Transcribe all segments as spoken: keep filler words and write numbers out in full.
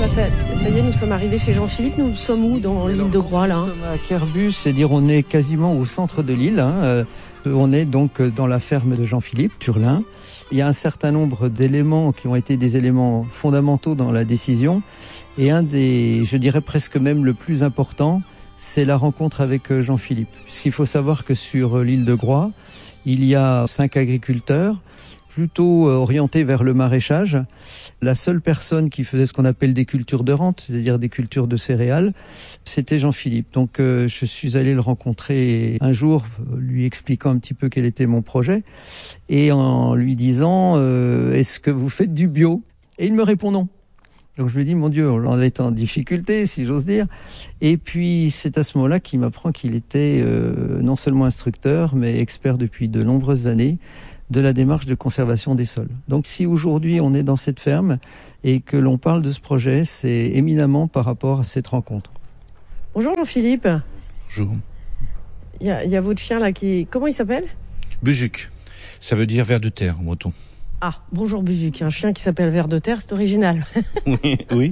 là, ça, ça y est, nous sommes arrivés chez Jean-Philippe. Nous sommes où dans l'île de Groix, là? Nous sommes à Kerbus, c'est-à-dire on est quasiment au centre de l'île. Hein. Euh, on est donc dans la ferme de Jean-Philippe, Turlin. Il y a un certain nombre d'éléments qui ont été des éléments fondamentaux dans la décision. Et un des, je dirais presque même le plus important, c'est la rencontre avec Jean-Philippe. Puisqu'il faut savoir que sur l'île de Groix, il y a cinq agriculteurs, plutôt orientés vers le maraîchage. La seule personne qui faisait ce qu'on appelle des cultures de rente, c'est-à-dire des cultures de céréales, c'était Jean-Philippe. Donc euh, je suis allé le rencontrer un jour, lui expliquant un petit peu quel était mon projet, et en lui disant euh, « Est-ce que vous faites du bio ?» Et il me répond non. Donc je lui dis, mon Dieu, on est en difficulté, si j'ose dire. Et puis c'est à ce moment-là qu'il m'apprend qu'il était euh, non seulement instructeur, mais expert depuis de nombreuses années de la démarche de conservation des sols. Donc si aujourd'hui on est dans cette ferme et que l'on parle de ce projet, c'est éminemment par rapport à cette rencontre. Bonjour Jean-Philippe. Bonjour. Il y a, y a votre chien là qui... Comment il s'appelle? Buzuc. Ça veut dire ver de terre en breton. Ah, bonjour Buzuc, un chien qui s'appelle ver de terre, c'est original. Oui, oui.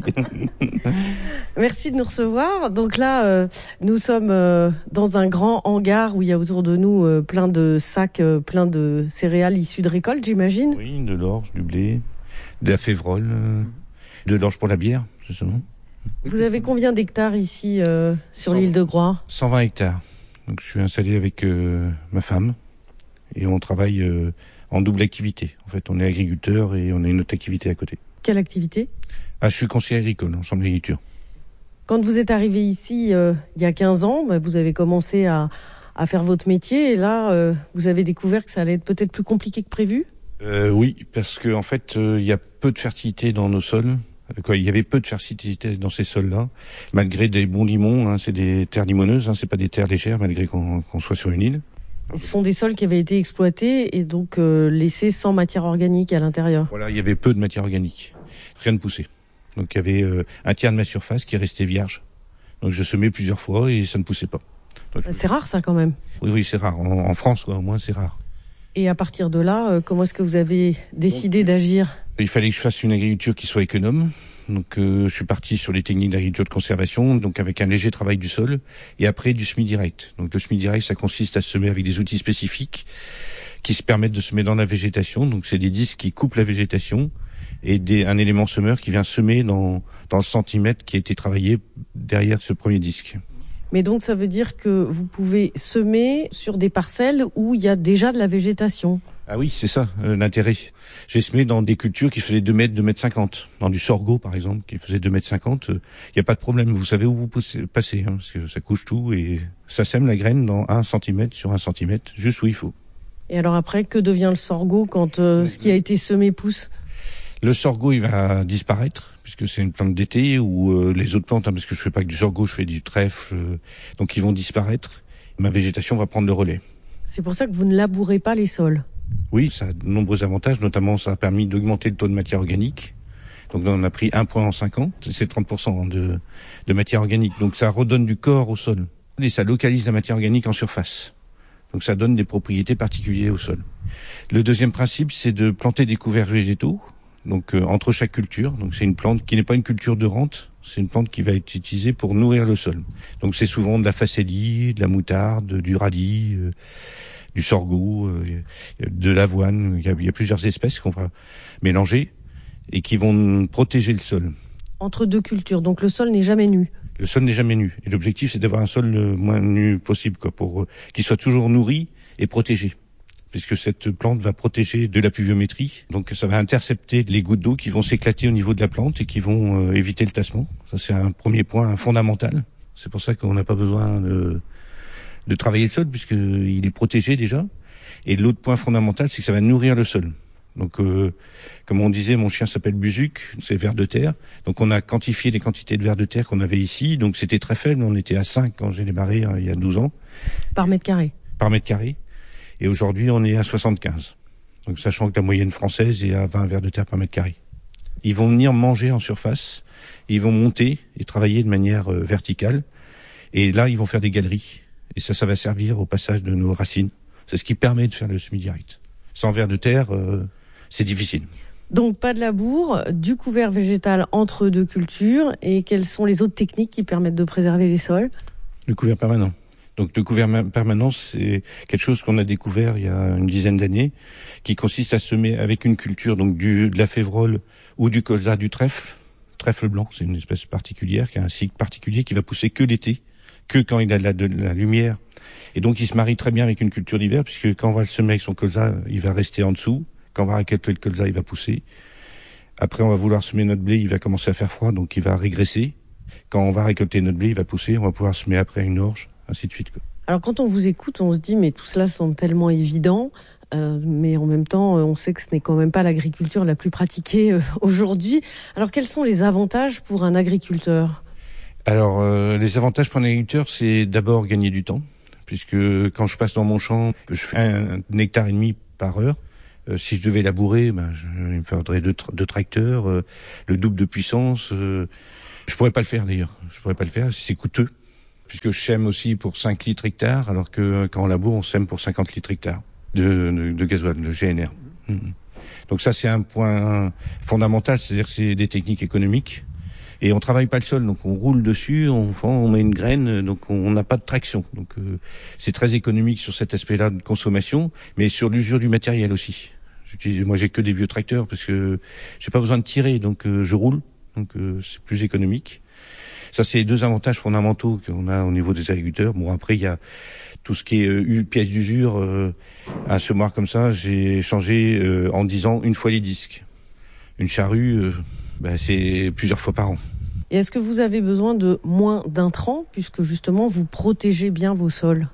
Merci de nous recevoir. Donc là, euh, nous sommes euh, dans un grand hangar où il y a autour de nous euh, plein de sacs, euh, plein de céréales issues de récolte, j'imagine. Oui, de l'orge, du blé, de la févrole, euh, de l'orge pour la bière, justement. Vous avez combien d'hectares ici euh, sur l'île de Groix? cent vingt hectares. Donc je suis installé avec euh, ma femme et on travaille euh, en double activité. En fait, on est agriculteur et on a une autre activité à côté. Quelle activité? Ah, je suis conseiller agricole en chambre d'agriculture. Quand vous êtes arrivé ici euh, il y a quinze ans, bah, vous avez commencé à, à faire votre métier et là, euh, vous avez découvert que ça allait être peut-être plus compliqué que prévu? euh, Oui, parce qu'en en fait, euh, il y a peu de fertilité dans nos sols. Quoi, il y avait peu de fertilité dans ces sols-là, malgré des bons limons. Hein, c'est des terres limoneuses, hein, c'est pas des terres légères, malgré qu'on, qu'on soit sur une île. Ce sont des sols qui avaient été exploités et donc euh, laissés sans matière organique à l'intérieur. Voilà, il y avait peu de matière organique, rien ne poussait. Donc il y avait euh, un tiers de ma surface qui restait vierge. Donc je semais plusieurs fois et ça ne poussait pas. Donc, c'est rare ça quand même. Oui, oui, c'est rare. En, en France, quoi, au moins, c'est rare. Et à partir de là, euh, comment est-ce que vous avez décidé donc, d'agir? Il fallait que je fasse une agriculture qui soit économe. Donc euh, je suis parti sur les techniques d'agriculture de conservation, donc avec un léger travail du sol, et après du semis direct. Donc le semis direct, ça consiste à semer avec des outils spécifiques qui se permettent de semer dans la végétation. Donc c'est des disques qui coupent la végétation et des, un élément semeur qui vient semer dans, dans le centimètre qui a été travaillé derrière ce premier disque. Mais donc ça veut dire que vous pouvez semer sur des parcelles où il y a déjà de la végétation. Ah oui, c'est ça euh, l'intérêt. J'ai semé dans des cultures qui faisaient deux mètres, deux mètres cinquante. Dans du sorgho par exemple, qui faisait deux mètres cinquante. Il euh, n'y a pas de problème, vous savez où vous passez, hein, parce que ça couche tout et ça sème la graine dans un centimètre sur un centimètre, juste où il faut. Et alors après, que devient le sorgho quand euh, ce qui a été semé pousse? Le sorgho, il va disparaître, puisque c'est une plante d'été, ou euh, les autres plantes, hein, parce que je fais pas que du sorgho, je fais du trèfle, euh, donc ils vont disparaître. Ma végétation va prendre le relais. C'est pour ça que vous ne labourez pas les sols? Oui, ça a de nombreux avantages, notamment ça a permis d'augmenter le taux de matière organique. Donc on a pris un point en cinq ans, c'est trente pour cent de, de matière organique. Donc ça redonne du corps au sol. Et ça localise la matière organique en surface. Donc ça donne des propriétés particulières au sol. Le deuxième principe, c'est de planter des couverts végétaux. Donc euh, entre chaque culture, donc c'est une plante qui n'est pas une culture de rente, c'est une plante qui va être utilisée pour nourrir le sol. Donc c'est souvent de la facélie, de la moutarde, du radis, euh, du sorgho, euh, de l'avoine. Il y, a, il y a plusieurs espèces qu'on va mélanger et qui vont protéger le sol. Entre deux cultures, donc le sol n'est jamais nu. Le sol n'est jamais nu. Et l'objectif, c'est d'avoir un sol le moins nu possible, quoi, pour euh, qu'il soit toujours nourri et protégé. Puisque cette plante va protéger de la pluviométrie. Donc ça va intercepter les gouttes d'eau qui vont s'éclater au niveau de la plante et qui vont euh, éviter le tassement. Ça, c'est un premier point fondamental. C'est pour ça qu'on n'a pas besoin de, de travailler le sol, puisqu'il est protégé déjà. Et l'autre point fondamental, c'est que ça va nourrir le sol. Donc, euh, comme on disait, mon chien s'appelle Buzuc, c'est vers de terre. Donc on a quantifié les quantités de vers de terre qu'on avait ici. Donc c'était très faible, on était à cinq quand j'ai démarré hein, il y a douze ans. Par mètre carré? Par mètre carré. Et aujourd'hui, on est à soixante-quinze. Donc, sachant que la moyenne française est à vingt vers de terre par mètre carré. Ils vont venir manger en surface. Ils vont monter et travailler de manière euh, verticale. Et là, ils vont faire des galeries. Et ça, ça va servir au passage de nos racines. C'est ce qui permet de faire le semis direct. Sans vers de terre, euh, c'est difficile. Donc pas de labour, du couvert végétal entre deux cultures. Et quelles sont les autres techniques qui permettent de préserver les sols? Le couvert permanent. Donc le couvert permanent, c'est quelque chose qu'on a découvert il y a une dizaine d'années, qui consiste à semer avec une culture, donc du, de la févrole ou du colza, du trèfle. Trèfle blanc, c'est une espèce particulière, qui a un cycle particulier, qui va pousser que l'été, que quand il a de la, de la lumière. Et donc il se marie très bien avec une culture d'hiver, puisque quand on va le semer avec son colza, il va rester en dessous. Quand on va récolter le colza, il va pousser. Après, on va vouloir semer notre blé, il va commencer à faire froid, donc il va régresser. Quand on va récolter notre blé, il va pousser, on va pouvoir semer après une orge, ainsi de suite, quoi. Alors quand on vous écoute, on se dit mais tout cela semble tellement évident, euh, mais en même temps on sait que ce n'est quand même pas l'agriculture la plus pratiquée euh, aujourd'hui. Alors quels sont les avantages pour un agriculteur? Alors euh, les avantages pour un agriculteur, c'est d'abord gagner du temps, puisque quand je passe dans mon champ, je fais un, un hectare et demi par heure. Euh, si je devais labourer, ben, je, il me faudrait deux, tra- deux tracteurs, euh, le double de puissance. Euh, je pourrais pas le faire d'ailleurs, je pourrais pas le faire, c'est coûteux. Puisque je sème aussi pour cinq litres hectare, alors que quand on laboure, on sème pour cinquante litres hectare de, de, de gasoil, de G N R. Mmh. Donc ça, c'est un point fondamental, c'est-à-dire que c'est des techniques économiques. Et on travaille pas le sol, donc on roule dessus, on, on met une graine, donc on n'a pas de traction. Donc euh, c'est très économique sur cet aspect-là de consommation, mais sur l'usure du matériel aussi. J'utilise, moi, j'ai que des vieux tracteurs parce que j'ai pas besoin de tirer, donc euh, je roule, donc euh, c'est plus économique. Ça, c'est les deux avantages fondamentaux qu'on a au niveau des agriculteurs. Bon, après, il y a tout ce qui est euh, pièces d'usure. Euh, un semoir comme ça, j'ai changé euh, en dix ans une fois les disques. Une charrue, euh, bah, c'est plusieurs fois par an. Et est-ce que vous avez besoin de moins d'intrants, puisque justement vous protégez bien vos sols?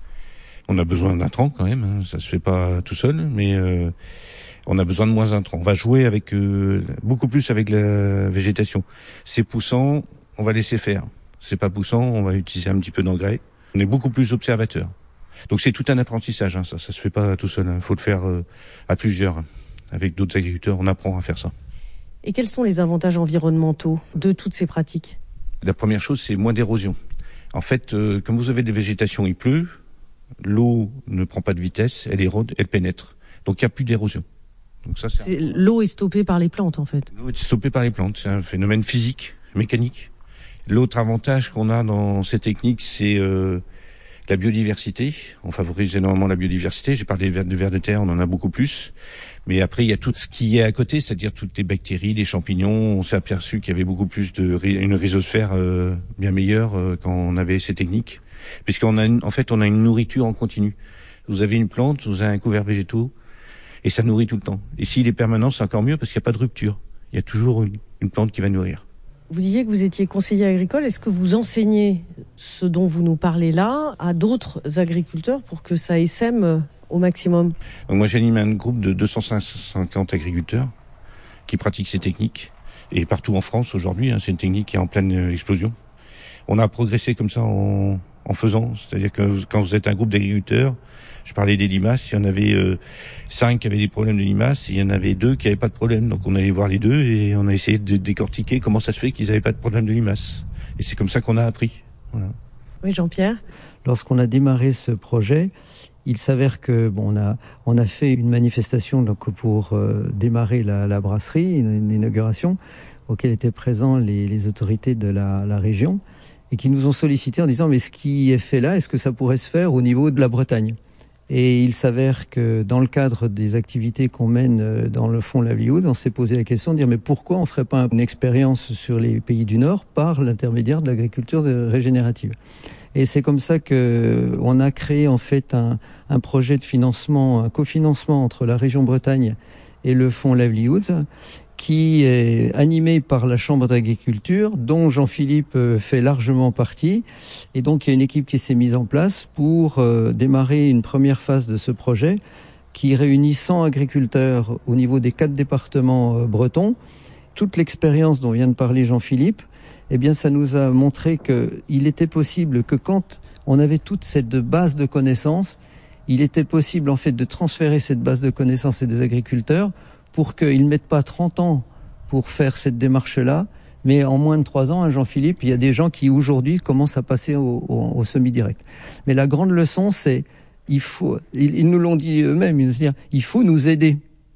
On a besoin d'intrants quand même, hein. Ça se fait pas tout seul, mais euh, on a besoin de moins d'intrants. On va jouer avec euh, beaucoup plus avec la végétation. C'est poussant, on va laisser faire. C'est pas poussant, on va utiliser un petit peu d'engrais. On est beaucoup plus observateur. Donc c'est tout un apprentissage, hein, ça, ça se fait pas tout seul. Il hein. faut le faire euh, à plusieurs. Hein. Avec d'autres agriculteurs, on apprend à faire ça. Et quels sont les avantages environnementaux de toutes ces pratiques? La première chose, c'est moins d'érosion. En fait, euh, comme vous avez des végétations, il pleut, l'eau ne prend pas de vitesse, elle érode, elle pénètre. Donc il n'y a plus d'érosion. Donc ça, c'est c'est, l'eau est stoppée par les plantes, en fait. L'eau est stoppée par les plantes, c'est un phénomène physique, mécanique. L'autre avantage qu'on a dans ces techniques, c'est euh, la biodiversité. On favorise énormément la biodiversité. J'ai parlé de vers de terre, on en a beaucoup plus. Mais après, il y a tout ce qui est à côté, c'est-à-dire toutes les bactéries, les champignons. On s'est aperçu qu'il y avait beaucoup plus de une rhizosphère euh, bien meilleure euh, quand on avait ces techniques, puisqu'on a, une, en fait, on a une nourriture en continu. Vous avez une plante, vous avez un couvert végétaux, et ça nourrit tout le temps. Et s'il est permanent, c'est encore mieux parce qu'il n'y a pas de rupture. Il y a toujours une, une plante qui va nourrir. Vous disiez que vous étiez conseiller agricole. Est-ce que vous enseignez ce dont vous nous parlez là à d'autres agriculteurs pour que ça essaime au maximum? Donc moi, j'anime un groupe de deux cent cinquante agriculteurs qui pratiquent ces techniques. Et partout en France aujourd'hui, hein, c'est une technique qui est en pleine euh, explosion. On a progressé comme ça en, en faisant. C'est-à-dire que vous, quand vous êtes un groupe d'agriculteurs, je parlais des limaces, il y en avait euh, cinq qui avaient des problèmes de limaces, et il y en avait deux qui n'avaient pas de problème. Donc on allait voir les deux et on a essayé de décortiquer comment ça se fait qu'ils n'avaient pas de problème de limaces. Et c'est comme ça qu'on a appris. Voilà. Oui, Jean-Pierre. Lorsqu'on a démarré ce projet, il s'avère que bon, on a on a fait une manifestation donc pour euh, démarrer la, la brasserie, une, une inauguration auquel étaient présents les, les autorités de la, la région et qui nous ont sollicité en disant mais ce qui est fait là, est-ce que ça pourrait se faire au niveau de la Bretagne? Et il s'avère que dans le cadre des activités qu'on mène dans le fonds Livelihood, on s'est posé la question de dire mais pourquoi on ne ferait pas une expérience sur les pays du Nord par l'intermédiaire de l'agriculture régénérative? Et c'est comme ça que on a créé en fait un, un projet de financement, un cofinancement entre la région Bretagne et le fonds Livelihood, qui est animé par la Chambre d'agriculture, dont Jean-Philippe fait largement partie. Et donc, il y a une équipe qui s'est mise en place pour euh, démarrer une première phase de ce projet qui réunit cent agriculteurs au niveau des quatre départements euh, bretons. Toute l'expérience dont vient de parler Jean-Philippe, eh bien, ça nous a montré qu'il était possible que quand on avait toute cette base de connaissances, il était possible en fait de transférer cette base de connaissances et des agriculteurs pour qu'ils ne mettent pas trente ans pour faire cette démarche-là, mais en moins de trois ans, hein, Jean-Philippe, il y a des gens qui aujourd'hui commencent à passer au, au, au semi-direct. Mais la grande leçon, c'est, il faut, ils, ils nous l'ont dit eux-mêmes, ils nous disent, il faut nous aider.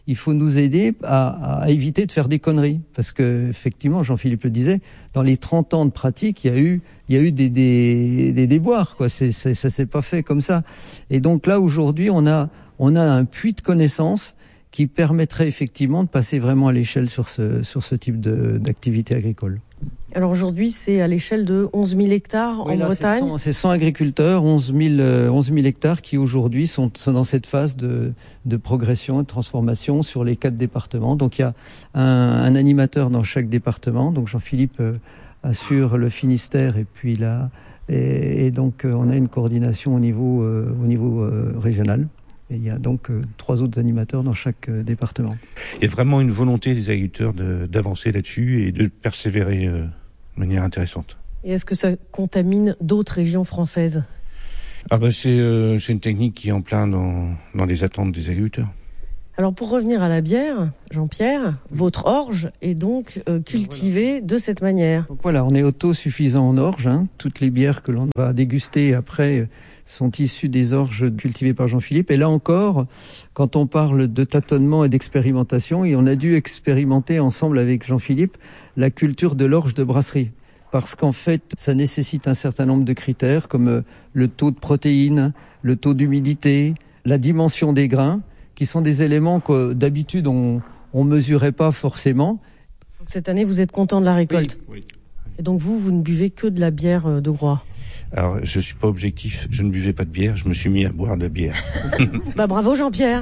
il faut nous aider à, à éviter de faire des conneries. Parce que, effectivement, Jean-Philippe le disait, dans les trente ans de pratique, il y a eu, il y a eu des, des, des déboires, quoi. C'est, c'est, ça s'est pas fait comme ça. Et donc là, aujourd'hui, on a, on a un puits de connaissances qui permettrait effectivement de passer vraiment à l'échelle sur ce, sur ce type de, d'activité agricole. Alors aujourd'hui, c'est à l'échelle de onze mille hectares oui, en là, Bretagne. C'est cent, c'est cent agriculteurs, onze mille hectares qui aujourd'hui sont, sont dans cette phase de, de progression et de transformation sur les quatre départements. Donc il y a un, un animateur dans chaque département. Donc Jean-Philippe euh, assure le Finistère et puis là, et, et donc euh, on a une coordination au niveau, euh, au niveau euh, régional. Et il y a donc euh, trois autres animateurs dans chaque euh, département. Il y a vraiment une volonté des agriculteurs de, d'avancer là-dessus et de persévérer euh, de manière intéressante. Et est-ce que ça contamine d'autres régions françaises ? Ah ben c'est, euh, c'est une technique qui est en plein dans, dans les attentes des agriculteurs. Alors pour revenir à la bière, Jean-Pierre, votre orge est donc euh, cultivée de cette manière. Donc voilà, on est autosuffisant en orge. Hein. Toutes les bières que l'on va déguster après sont issues des orges cultivées par Jean-Philippe. Et là encore, quand on parle de tâtonnement et d'expérimentation, et on a dû expérimenter ensemble avec Jean-Philippe la culture de l'orge de brasserie. Parce qu'en fait, ça nécessite un certain nombre de critères comme le taux de protéines, le taux d'humidité, la dimension des grains, qui sont des éléments que d'habitude on on mesurait pas forcément. Donc cette année, vous êtes content de la récolte. Oui, oui. Et donc vous, vous ne buvez que de la bière de Groix. Alors, je suis pas objectif, je ne buvais pas de bière, je me suis mis à boire de la bière. Bah bravo Jean-Pierre.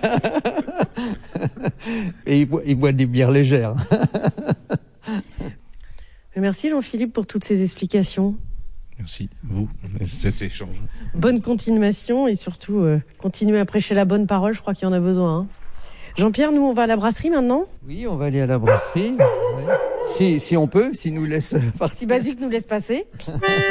Et il boit, il boit des bières légères. Merci Jean-Philippe pour toutes ces explications. Merci, vous, cet échange. Bonne continuation et surtout, euh, continuez à prêcher la bonne parole, je crois qu'il y en a besoin. Hein. Jean-Pierre, nous, on va à la brasserie maintenant ? Oui, on va aller à la brasserie. Ouais. Si, si on peut, s'il nous laisse partir. Si Basique nous laisse passer.